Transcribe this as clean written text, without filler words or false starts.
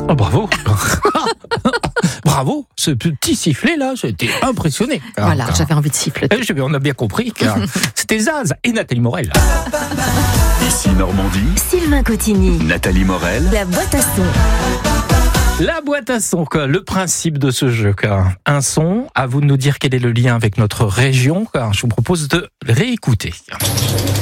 Oh, bravo. Bravo, ce petit sifflet là, j'étais impressionné. Voilà, j'avais envie de siffler. On a bien compris que c'était Zaz et Nathalie Morel. Ici Normandie, Sylvain Cotigny, Nathalie Morel, la boîte à son. La boîte à son, quoi. Le principe de ce jeu, quoi. Un son, à vous de nous dire quel est le lien avec notre région, quoi. Je vous propose de réécouter.